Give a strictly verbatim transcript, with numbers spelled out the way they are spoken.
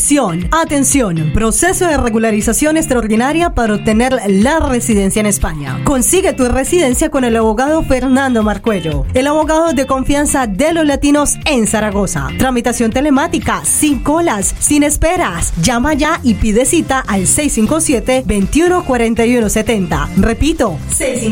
Atención, atención, proceso de regularización extraordinaria para obtener la residencia en España. Consigue tu residencia con el abogado Fernando Marcuello, el abogado de confianza de los latinos en Zaragoza. Tramitación telemática, sin colas, sin esperas. Llama ya y pide cita al seis cinco siete, dos uno cuatro uno siete cero. Repito, seis cinco siete